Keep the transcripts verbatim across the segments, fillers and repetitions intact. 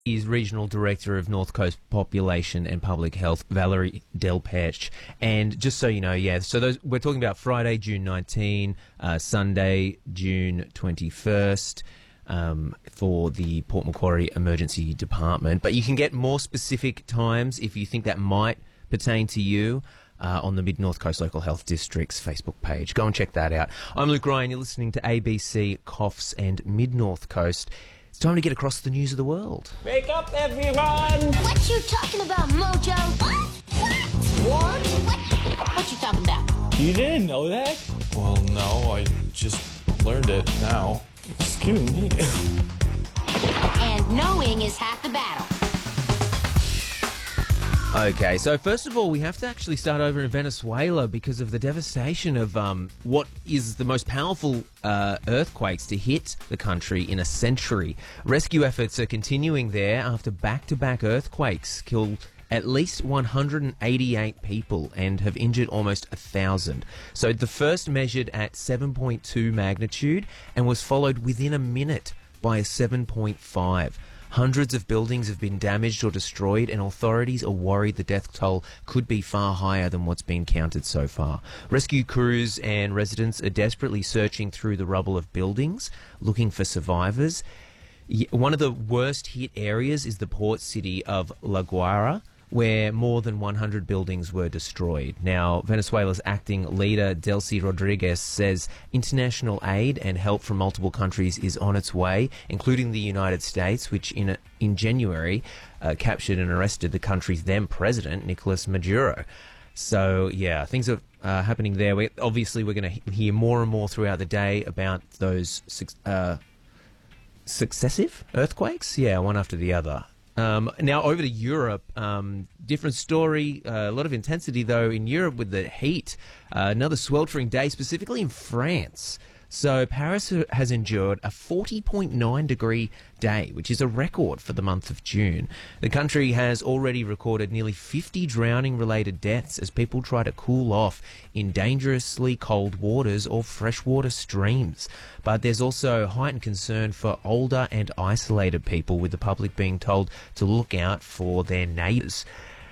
is Regional Director of North Coast Population and Public Health, Valerie Delpech. And just so you know, yeah, so those we're talking about Friday, June nineteenth, uh, Sunday, June twenty-first, um, for the Port Macquarie Emergency Department. But you can get more specific times if you think that might pertain to you uh, on the Mid-North Coast Local Health District's Facebook page. Go and check that out. I'm Luke Ryan. You're listening to A B C, Coffs and Mid-North Coast. It's time to get across the news of the world. Wake up, everyone! What you talking about, Mojo? What? What? What? What? What you talking about? You didn't know that? Well, no, I just learned it now. Excuse me. And knowing is half the battle. Okay, so first of all, we have to actually start over in Venezuela because of the devastation of um, what is the most powerful uh, earthquakes to hit the country in a century. Rescue efforts are continuing there after back-to-back earthquakes killed at least one hundred eighty-eight people and have injured almost one thousand. So the first measured at seven point two magnitude and was followed within a minute by a seven point five. Hundreds of buildings have been damaged or destroyed, and authorities are worried the death toll could be far higher than what's been counted so far. Rescue crews and residents are desperately searching through the rubble of buildings, looking for survivors. One of the worst hit areas is the port city of La Guaira, where more than one hundred buildings were destroyed. Now, Venezuela's acting leader, Delcy Rodriguez, says international aid and help from multiple countries is on its way, including the United States, which in a, in January uh, captured and arrested the country's then president, Nicolas Maduro. So, yeah, things are uh, happening there. We, obviously, we're going to hear more and more throughout the day about those uh, successive earthquakes. Yeah, one after the other. Um, now, over to Europe, um, different story, uh, a lot of intensity, though, in Europe with the heat. Uh, another sweltering day, specifically in France. So Paris has endured a forty point nine degree day, which is a record for the month of June. The country has already recorded nearly fifty drowning-related deaths as people try to cool off in dangerously cold waters or freshwater streams. But there's also heightened concern for older and isolated people, with the public being told to look out for their neighbours.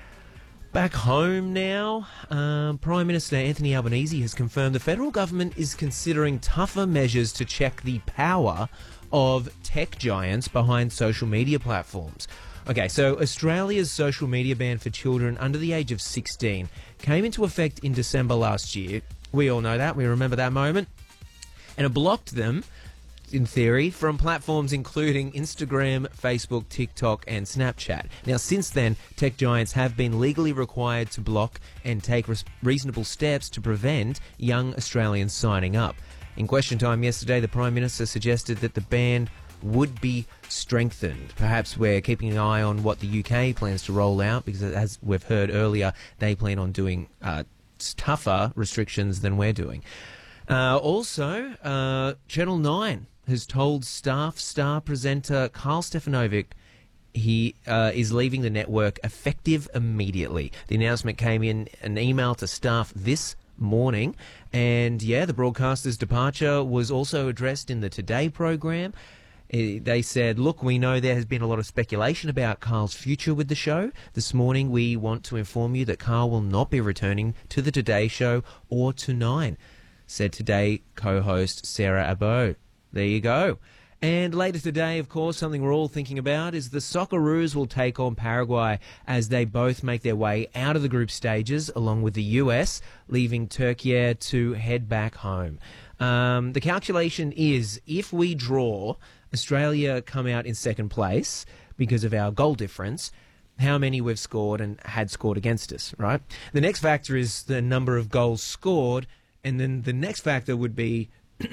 Back home now, um, Prime Minister Anthony Albanese has confirmed the federal government is considering tougher measures to check the power of tech giants behind social media platforms. Okay, so Australia's social media ban for children under the age of sixteen came into effect in December last year. We all know that. We remember that moment. And it blocked them, in theory, from platforms including Instagram, Facebook, TikTok and Snapchat. Now, since then, tech giants have been legally required to block and take res- reasonable steps to prevent young Australians signing up. In Question Time yesterday, the Prime Minister suggested that the ban would be strengthened. Perhaps we're keeping an eye on what the U K plans to roll out, because as we've heard earlier, they plan on doing uh, tougher restrictions than we're doing. Uh, also, uh, Channel nine has told staff star presenter Carl Stefanovic he uh, is leaving the network effective immediately. The announcement came in an email to staff this morning, and yeah, the broadcaster's departure was also addressed in the Today program. They said, look, we know there has been a lot of speculation about Carl's future with the show. This morning we want to inform you that Carl will not be returning to the Today show or to Nine, said Today co-host Sarah Abo. There you go. And later today, of course, something we're all thinking about is the Socceroos will take on Paraguay as they both make their way out of the group stages along with the U S, leaving Turkey to head back home. Um, the calculation is if we draw, Australia come out in second place because of our goal difference, how many we've scored and had scored against us, right? The next factor is the number of goals scored, and then the next factor would be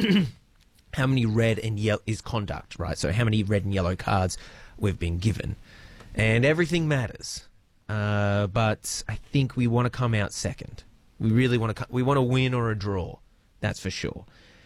how many red and yellow is conduct, right? So how many red and yellow cards we've been given. And everything matters. Uh, but I think we want to come out second. We really want to, we want to win or a draw. That's for sure.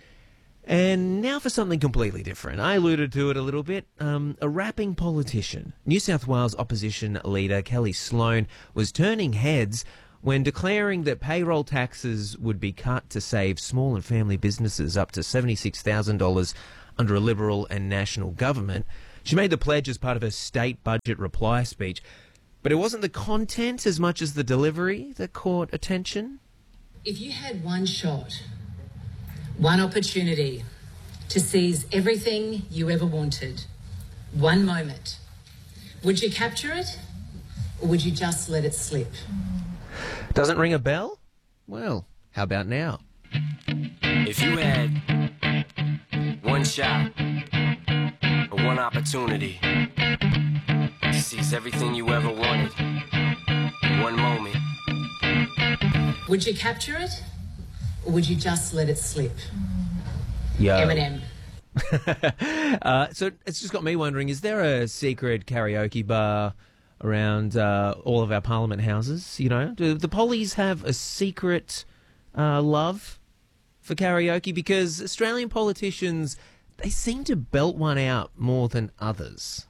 And now for something completely different. I alluded to it a little bit. Um, a rapping politician. New South Wales opposition leader Kelly Sloan was turning heads when declaring that payroll taxes would be cut to save small and family businesses up to seventy-six thousand dollars under a Liberal and National government. She made the pledge as part of her state budget reply speech, but it wasn't the content as much as the delivery that caught attention. If you had one shot, one opportunity to seize everything you ever wanted, one moment, would you capture it or would you just let it slip? Doesn't ring a bell? Well, how about now? If you had one shot or one opportunity to seize everything you ever wanted in one moment, would you capture it or would you just let it slip? Yo. Eminem. uh, so it's just got me wondering, is there a secret karaoke bar around uh, all of our parliament houses? You know, do the pollies have a secret uh, love for karaoke? Because Australian politicians, they seem to belt one out more than others.